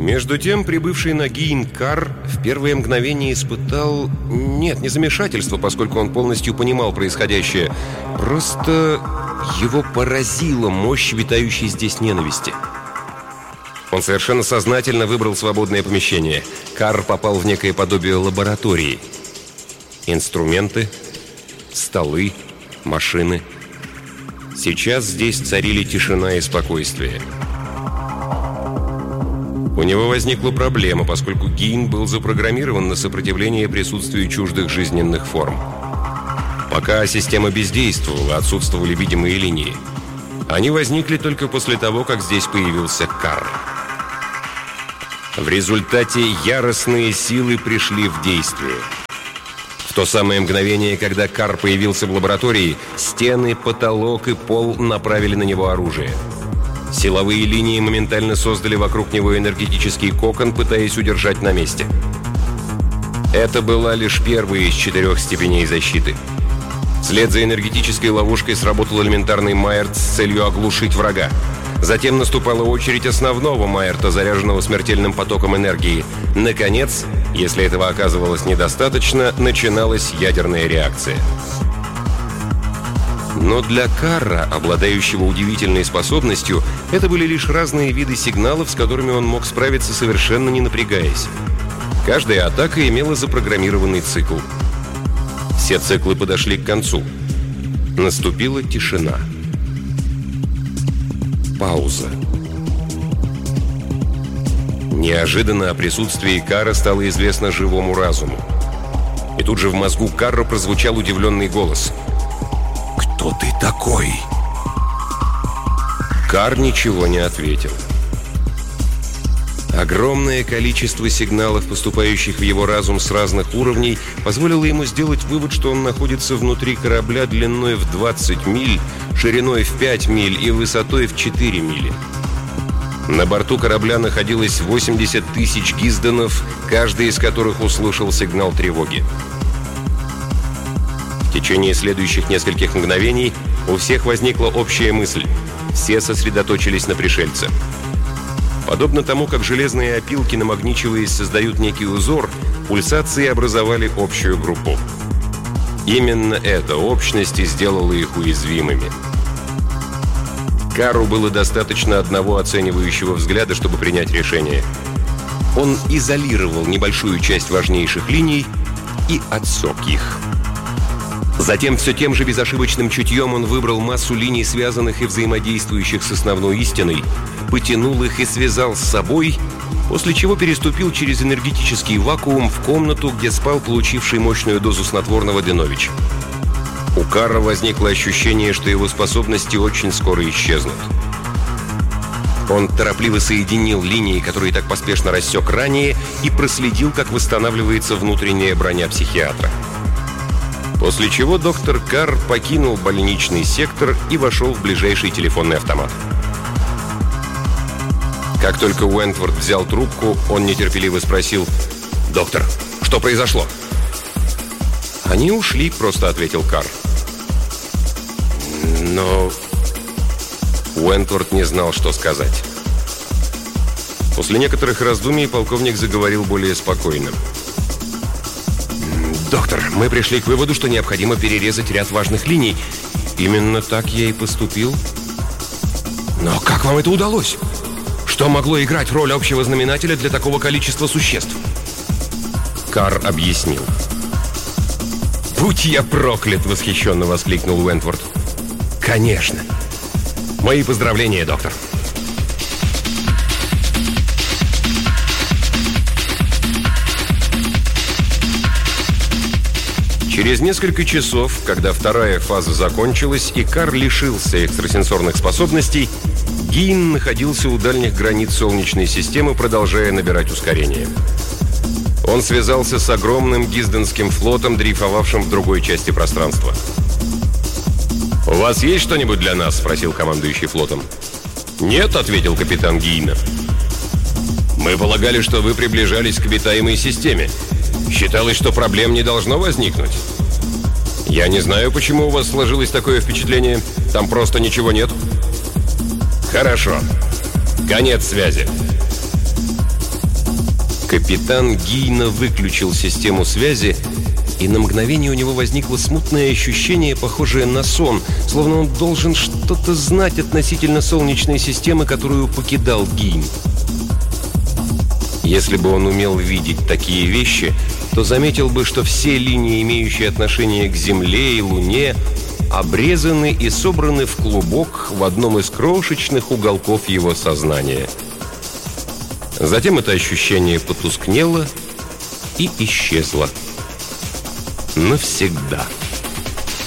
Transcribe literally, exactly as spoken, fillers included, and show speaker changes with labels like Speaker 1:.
Speaker 1: Между тем, прибывший на Гиин Кар в первое мгновение испытал... Нет, не замешательство, поскольку он полностью понимал происходящее. Просто его поразила мощь витающей здесь ненависти. Он совершенно сознательно выбрал свободное помещение. Кар попал в некое подобие лаборатории. Инструменты, столы, машины. Сейчас здесь царили тишина и спокойствие. У него возникла проблема, поскольку Гиин был запрограммирован на сопротивление присутствию чуждых жизненных форм. Пока система бездействовала, отсутствовали видимые линии. Они возникли только после того, как здесь появился Кар. В результате яростные силы пришли в действие. В то самое мгновение, когда Кар появился в лаборатории, стены, потолок и пол направили на него оружие. Силовые линии моментально создали вокруг него энергетический кокон, пытаясь удержать на месте. Это была лишь первая из четырех степеней защиты. Вслед за энергетической ловушкой сработал элементарный Майерт с целью оглушить врага. Затем наступала очередь основного Майерта, заряженного смертельным потоком энергии. Наконец, если этого оказывалось недостаточно, начиналась ядерная реакция. Но для Карра, обладающего удивительной способностью, это были лишь разные виды сигналов, с которыми он мог справиться, совершенно не напрягаясь. Каждая атака имела запрограммированный цикл. Все циклы подошли к концу. Наступила тишина. Пауза. Неожиданно о присутствии Карра стало известно живому разуму. И тут же в мозгу Карра прозвучал удивленный голос. «Кто ты такой?» Кар ничего не ответил. Огромное количество сигналов, поступающих в его разум с разных уровней, позволило ему сделать вывод, что он находится внутри корабля длиной в двадцать миль, шириной в пять миль и высотой в четыре мили. На борту корабля находилось восемьдесят тысяч гизданов, каждый из которых услышал сигнал тревоги. В течение следующих нескольких мгновений у всех возникла общая мысль. Все сосредоточились на пришельце. Подобно тому, как железные опилки, намагничиваясь, создают некий узор, пульсации образовали общую группу. Именно эта общность и сделала их уязвимыми. Кару было достаточно одного оценивающего взгляда, чтобы принять решение. Он изолировал небольшую часть важнейших линий и отсек их. Затем все тем же безошибочным чутьем он выбрал массу линий, связанных и взаимодействующих с основной истиной, потянул их и связал с собой, после чего переступил через энергетический вакуум в комнату, где спал получивший мощную дозу снотворного Денович. У Карра возникло ощущение, что его способности очень скоро исчезнут. Он торопливо соединил линии, которые так поспешно рассек ранее, и проследил, как восстанавливается внутренняя броня психиатра. После чего доктор Кар покинул больничный сектор и вошел в ближайший телефонный автомат. Как только Уэнтворд взял трубку, он нетерпеливо спросил: «Доктор, что произошло?» «Они ушли», — просто ответил Кар. Но... Уэнтворд не знал, что сказать. После некоторых раздумий полковник заговорил более спокойно. «Доктор, мы пришли к выводу, что необходимо перерезать ряд важных линий. Именно так я и поступил». «Но как вам это удалось? Что могло играть роль общего знаменателя для такого количества существ?» Кар объяснил. «Будь я проклят!» — восхищенно воскликнул Уэнтворд. «Конечно! Мои поздравления, доктор!» Через несколько часов, когда вторая фаза закончилась и Кар лишился экстрасенсорных способностей, Гиин находился у дальних границ Солнечной системы, продолжая набирать ускорение. Он связался с огромным гизденским флотом, дрейфовавшим в другой части пространства. «У вас есть что-нибудь для нас?» — спросил командующий флотом. «Нет», — ответил капитан Гиина. «Мы полагали, что вы приближались к обитаемой системе. Считалось, что проблем не должно возникнуть. Я не знаю, почему у вас сложилось такое впечатление. Там просто ничего нет». «Хорошо. Конец связи». Капитан Гийна выключил систему связи, и на мгновение у него возникло смутное ощущение, похожее на сон, словно он должен что-то знать относительно Солнечной системы, которую покидал Гийн. Если бы он умел видеть такие вещи, то заметил бы, что все линии, имеющие отношение к Земле и Луне, обрезаны и собраны в клубок в одном из крошечных уголков его сознания. Затем это ощущение потускнело и исчезло. Навсегда.